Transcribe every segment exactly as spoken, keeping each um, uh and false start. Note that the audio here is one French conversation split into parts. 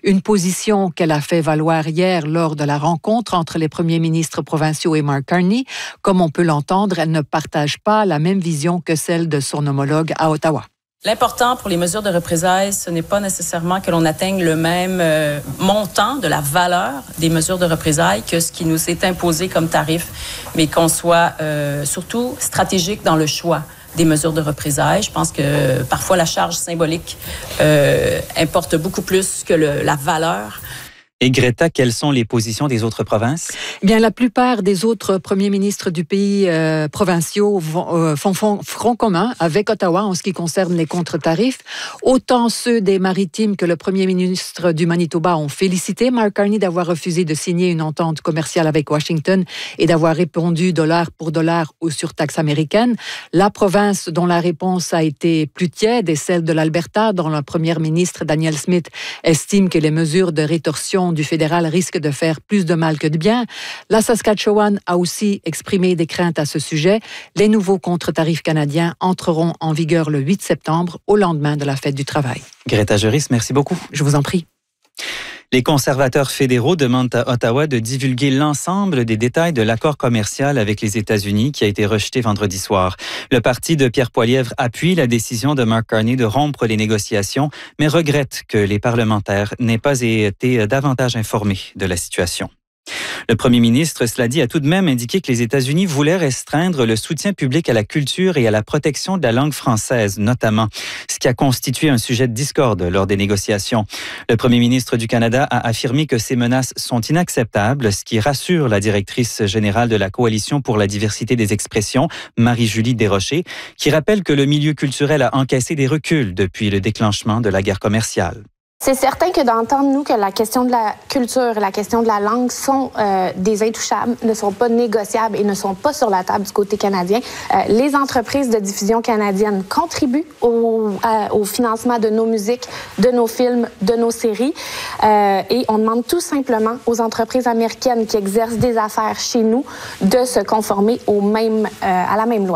Une position qu'elle a fait valoir hier lors de la rencontre entre les premiers ministres provinciaux et Mark Carney. Comme on peut l'entendre, elle ne partage pas la même vision que celle de son homologue à Ottawa. L'important pour les mesures de représailles, ce n'est pas nécessairement que l'on atteigne le même euh, montant de la valeur des mesures de représailles que ce qui nous est imposé comme tarif, mais qu'on soit euh, surtout stratégique dans le choix des mesures de représailles. Je pense que euh, parfois la charge symbolique euh, importe beaucoup plus que le, la valeur. Et Greta, quelles sont les positions des autres provinces? Eh bien, la plupart des autres premiers ministres du pays euh, provinciaux vont, euh, font, font front commun avec Ottawa en ce qui concerne les contre-tarifs. Autant ceux des Maritimes que le premier ministre du Manitoba ont félicité Mark Carney d'avoir refusé de signer une entente commerciale avec Washington et d'avoir répondu dollar pour dollar aux surtaxes américaines. La province dont la réponse a été plus tiède est celle de l'Alberta, dont le premier ministre Danielle Smith estime que les mesures de rétorsion du fédéral risque de faire plus de mal que de bien. La Saskatchewan a aussi exprimé des craintes à ce sujet. Les nouveaux contre-tarifs canadiens entreront en vigueur le huit septembre, au lendemain de la fête du travail. Greta Juris, merci beaucoup. Je vous en prie. Les conservateurs fédéraux demandent à Ottawa de divulguer l'ensemble des détails de l'accord commercial avec les États-Unis qui a été rejeté vendredi soir. Le parti de Pierre Poilievre appuie la décision de Mark Carney de rompre les négociations, mais regrette que les parlementaires n'aient pas été davantage informés de la situation. Le premier ministre, cela dit, a tout de même indiqué que les États-Unis voulaient restreindre le soutien public à la culture et à la protection de la langue française, notamment, ce qui a constitué un sujet de discorde lors des négociations. Le premier ministre du Canada a affirmé que ces menaces sont inacceptables, ce qui rassure la directrice générale de la Coalition pour la diversité des expressions, Marie-Julie Desrochers, qui rappelle que le milieu culturel a encaissé des reculs depuis le déclenchement de la guerre commerciale. C'est certain que d'entendre, nous, que la question de la culture et la question de la langue sont euh, des intouchables, ne sont pas négociables et ne sont pas sur la table du côté canadien. Euh, les entreprises de diffusion canadiennes contribuent au, à, au financement de nos musiques, de nos films, de nos séries. Euh, et on demande tout simplement aux entreprises américaines qui exercent des affaires chez nous de se conformer au même, euh, à la même loi.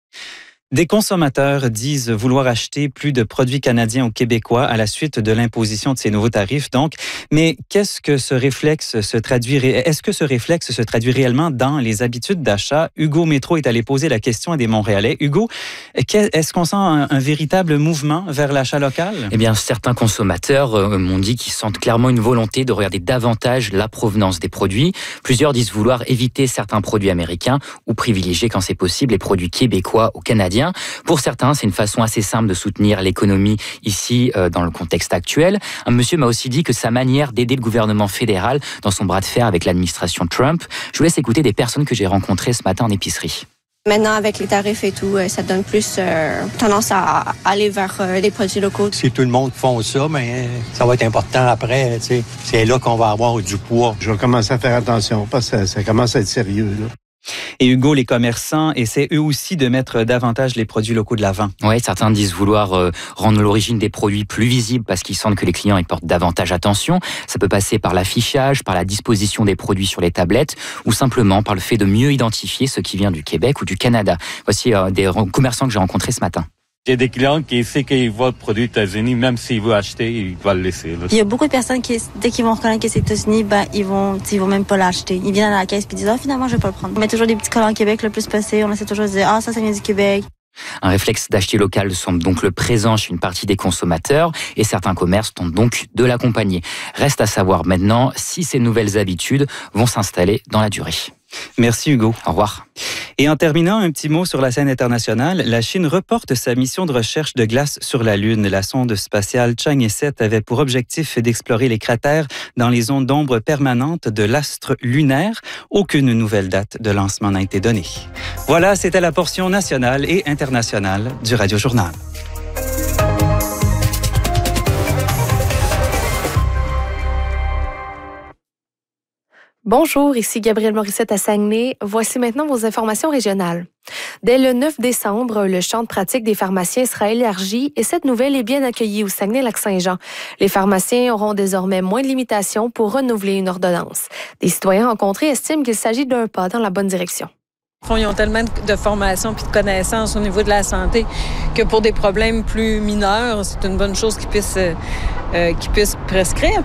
Des consommateurs disent vouloir acheter plus de produits canadiens ou québécois à la suite de l'imposition de ces nouveaux tarifs. Donc, mais qu'est-ce que ce réflexe se traduit, est-ce que ce réflexe se traduit réellement dans les habitudes d'achat? Hugo Métro est allé poser la question à des Montréalais. Hugo, est-ce qu'on sent un, un véritable mouvement vers l'achat local? Eh bien, certains consommateurs euh, m'ont dit qu'ils sentent clairement une volonté de regarder davantage la provenance des produits. Plusieurs disent vouloir éviter certains produits américains ou privilégier, quand c'est possible, les produits québécois ou canadiens. Pour certains, c'est une façon assez simple de soutenir l'économie ici, euh, dans le contexte actuel. Un monsieur m'a aussi dit que sa manière d'aider le gouvernement fédéral dans son bras de fer avec l'administration Trump. Je vous laisse écouter des personnes que j'ai rencontrées ce matin en épicerie. Maintenant, avec les tarifs et tout, ça donne plus euh, tendance à aller vers euh, les produits locaux. Si tout le monde font ça, mais ça va être important après. T'sais. C'est là qu'on va avoir du poids. Je vais commencer à faire attention parce que ça, ça commence à être sérieux, là. Et Hugo, les commerçants essaient eux aussi de mettre davantage les produits locaux de l'avant. Oui, certains disent vouloir euh, rendre l'origine des produits plus visible parce qu'ils sentent que les clients y portent davantage attention. Ça peut passer par l'affichage, par la disposition des produits sur les tablettes ou simplement par le fait de mieux identifier ce qui vient du Québec ou du Canada. Voici euh, des commerçants que j'ai rencontrés ce matin. Il y a des clients qui savent qu'ils voient le produit États-Unis, même s'ils veulent acheter, ils vont le laisser. Là. Il y a beaucoup de personnes qui, dès qu'ils vont reconnaître que c'est États-Unis, ben, ils vont, ils vont même pas l'acheter. Ils viennent à la caisse et disent, ah, finalement, je vais pas le prendre. On met toujours des petits collants Québec le plus passé. On essaie toujours de dire, ah, ça, ça vient du Québec. Un réflexe d'acheter local semble donc le présent chez une partie des consommateurs et certains commerces tentent donc de l'accompagner. Reste à savoir maintenant si ces nouvelles habitudes vont s'installer dans la durée. Merci Hugo. Au revoir. Et en terminant, un petit mot sur la scène internationale. La Chine reporte sa mission de recherche de glace sur la Lune. La sonde spatiale Chang'e sept avait pour objectif d'explorer les cratères dans les zones d'ombre permanentes de l'astre lunaire. Aucune nouvelle date de lancement n'a été donnée. Voilà, c'était la portion nationale et internationale du Radio Journal. Bonjour, ici Gabrielle Morissette à Saguenay. Voici maintenant vos informations régionales. Dès le neuf décembre, le champ de pratique des pharmaciens sera élargi et cette nouvelle est bien accueillie au Saguenay-Lac-Saint-Jean. Les pharmaciens auront désormais moins de limitations pour renouveler une ordonnance. Des citoyens rencontrés estiment qu'il s'agit d'un pas dans la bonne direction. Ils ont tellement de formation et de connaissances au niveau de la santé que pour des problèmes plus mineurs, c'est une bonne chose qu'ils puissent, euh, qu'ils puissent prescrire.